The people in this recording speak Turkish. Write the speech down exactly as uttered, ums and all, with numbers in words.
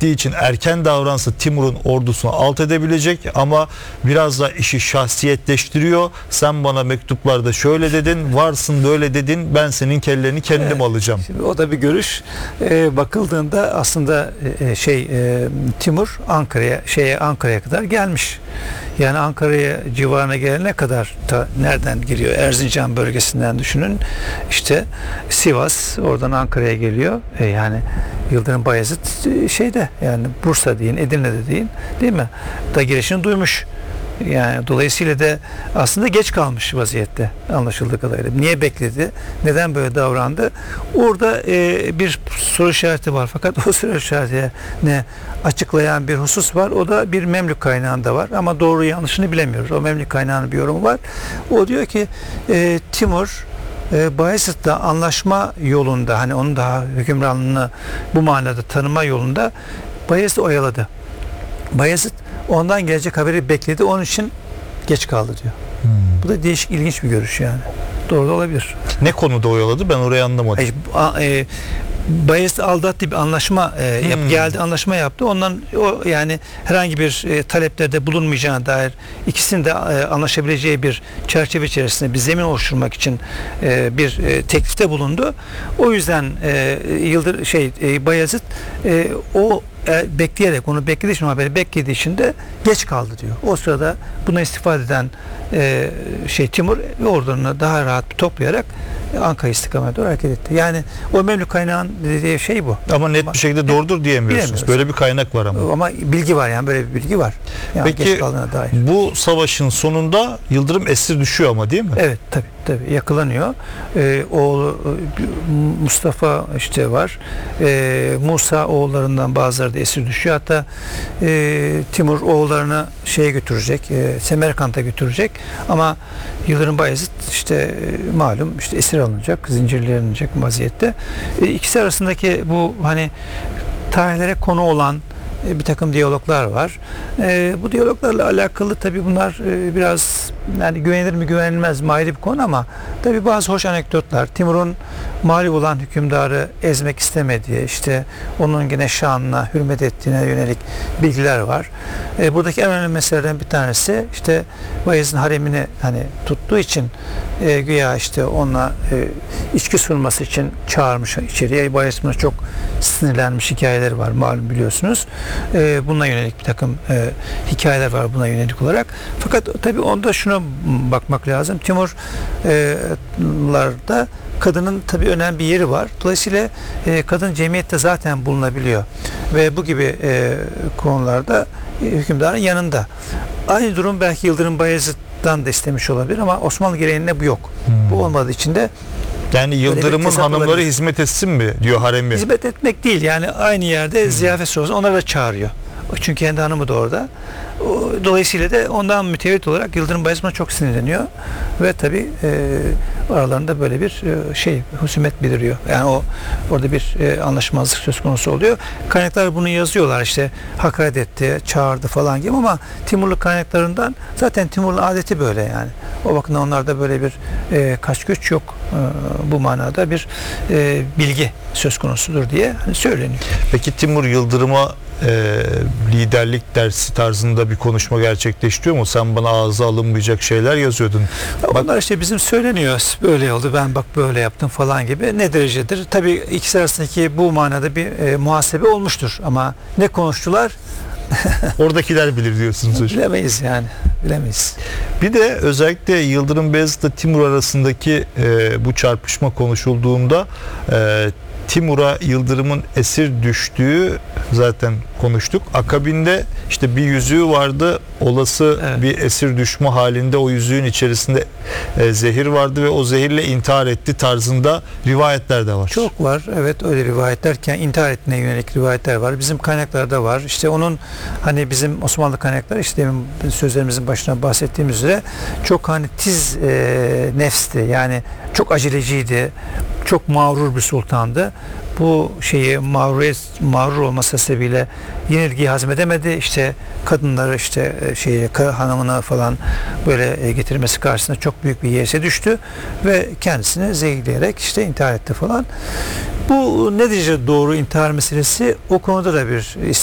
gittiği için erken davransa Timur'un ordusunu alt edebilecek, ama biraz da işi şahsiyetleştiriyor. Sen bana mektuplarda şöyle dedin, varsın böyle dedin, ben senin kelleni kendim evet, alacağım. Şimdi o da bir görüş. Ee, bakıldığında aslında e, şey e, Timur Ankara'ya şeye Ankara'ya kadar gelmiş. Yani Ankara'ya civarına gelene kadar ta, nereden giriyor? Erzincan bölgesinden düşünün. İşte Sivas, oradan Ankara'ya geliyor. E, yani Yıldırım Bayezid şeyde, yani Bursa deyin, Edirne'de deyin, değil mi? Da girişini duymuş. Yani dolayısıyla da aslında geç kalmış vaziyette anlaşıldığı kadarıyla. Niye bekledi? Neden böyle davrandı? Orada e, bir soru işareti var. Fakat o soru işaretini açıklayan bir husus var. O da bir Memlük kaynağında var. Ama doğru yanlışını bilemiyoruz. O Memlük kaynağının bir yorumu var. O diyor ki e, Timur e, Bayezid'le anlaşma yolunda, hani onun daha hükümranlığını bu manada tanıma yolunda Bayezid'i oyaladı. Bayezid ondan gelecek haberi bekledi. Onun için geç kaldı diyor. Hmm. Bu da değişik, ilginç bir görüş yani. Doğru da olabilir. Ne konuda oyaladı? Ben orayı anlamadım. E, e, Bayezid aldattı, bir anlaşma e, yap, hmm. geldi, anlaşma yaptı. Ondan o yani herhangi bir e, taleplerde bulunmayacağına dair, ikisinin de e, anlaşabileceği bir çerçeve içerisinde bir zemin oluşturmak için e, bir e, teklifte bulundu. O yüzden e, Yıldır şey e, Bayezid e, o E, bekleyerek, onu beklediği için, haberi beklediği için de geç kaldı diyor. O sırada buna istifade eden e, şey Timur ordunu daha rahat toplayarak Ankara istikametine doğru hareket etti. Yani o Memlük kaynağın dediği şey bu. Ama net ama, bir şekilde doğrudur diyemiyorsunuz. Böyle bir kaynak var ama. Ama bilgi var, yani böyle bir bilgi var. Yani peki dair. Bu savaşın sonunda Yıldırım esir düşüyor ama, değil mi? Evet, tabii tabii yakalanıyor. Ee, oğlu Mustafa işte var. Ee, Musa oğullarından bazıları da esir düşüyor. Hatta e, Timur oğullarını şeye götürecek, e, Semerkant'a götürecek. Ama Yıldırım Bayezid işte e, malum işte esir alınacak, zincirlenecek vaziyette. E, ikisi arasındaki bu hani tarihlere konu olan bir takım diyaloglar var. E, bu diyaloglarla alakalı tabii bunlar e, biraz yani güvenilir mi güvenilmez mi ayrı bir konu, ama tabii bazı hoş anekdotlar. Timur'un mağlup olan hükümdarı ezmek istemediği, işte onun yine şanına hürmet ettiğine yönelik bilgiler var. E, buradaki en önemli meselelerden bir tanesi işte Bayezid'in haremini hani tuttuğu için e, güya işte onunla e, içki sunması için çağırmış içeriye. Bayezid'in çok sinirlenmiş hikayeleri var, malum biliyorsunuz. E, bununla yönelik bir takım e, hikayeler var buna yönelik olarak. Fakat tabii onda şuna bakmak lazım. Timurlarda kadının tabii önemli bir yeri var. Dolayısıyla e, kadın cemiyette zaten bulunabiliyor. Ve bu gibi e, konularda e, hükümdarın yanında. Aynı durum belki Yıldırım Bayezid'den de istemiş olabilir, ama Osmanlı geleneğinde bu yok. Hmm. Bu olmadığı için de yani Yıldırım'ın hanımları olabilir. Hizmet etsin mi diyor haremi? Hizmet etmek değil, yani aynı yerde hmm. ziyafet sırasında onları da çağırıyor. Çünkü kendi hanımı da orada. Dolayısıyla da ondan mütevellit olarak Yıldırım Bayezid'e çok sinirleniyor ve tabii e, aralarında böyle bir e, şey husumet bildiriyor. Yani o orada bir e, anlaşmazlık söz konusu oluyor. Kaynaklar bunu yazıyorlar, işte hakaret etti, çağırdı falan gibi, ama Timurlu kaynaklarından zaten Timurlu adeti böyle yani. O bakımdan onlarda böyle bir e, kaç güç yok. E, bu manada bir e, bilgi söz konusudur diye hani söyleniyor. Peki Timur Yıldırım'a e, liderlik dersi tarzında bir konuşma gerçekleştiriyor mu? Sen bana ağza alınmayacak şeyler yazıyordun. Onlar bak, işte bizim söyleniyor. Böyle oldu, ben bak böyle yaptım falan gibi. Ne derecedir? Tabii ikisi arasındaki bu manada bir e, muhasebe olmuştur. Ama ne konuştular? Oradakiler bilir diyorsunuz hocam. Bilemeyiz yani. Bilemeyiz. Bir de özellikle Yıldırım Beyazıt ile Timur arasındaki e, bu çarpışma konuşulduğunda e, Timur'a Yıldırım'ın esir düştüğü zaten konuştuk. Akabinde işte bir yüzüğü vardı. Olası evet. bir esir düşme halinde o yüzüğün içerisinde e, zehir vardı ve o zehirle intihar etti tarzında rivayetler de var. Çok var. Evet, öyle rivayetlerken intihar ettiğine yönelik rivayetler var. Bizim kaynaklarda var. İşte onun hani bizim Osmanlı kaynakları işte demin sözlerimizin başına bahsettiğimiz üzere çok hani tiz e, nefsti. Yani çok aceleciydi. Çok mağrur bir sultandı. Bu şeyi mağruriyet, mağrur olması sebebiyle yenilgiyi hazmedemedi. İşte kadınları işte şeyi hanımına falan böyle getirmesi karşısında çok büyük bir yese düştü ve kendisini zehirleyerek işte intihar etti falan. Bu ne derece doğru intihar meselesi, o konuda da bir